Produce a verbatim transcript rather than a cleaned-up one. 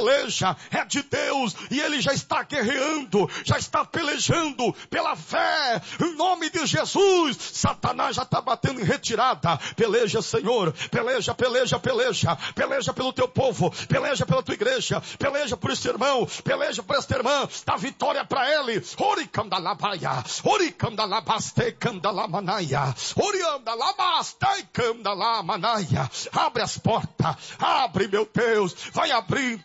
peleja é de Deus, e ele já está guerreando, já está pelejando pela fé, em nome de Jesus. Satanás já está batendo em retirada. Peleja, Senhor, peleja, peleja, peleja, peleja pelo teu povo, peleja pela tua igreja, peleja por esse irmão, peleja por esta irmã, dá vitória para ele. Oricandalabaia, oricandalabaste, candalamanaya, oriandalabaste, candalamanaya. Abre as portas, abre, meu Deus, vai abrindo,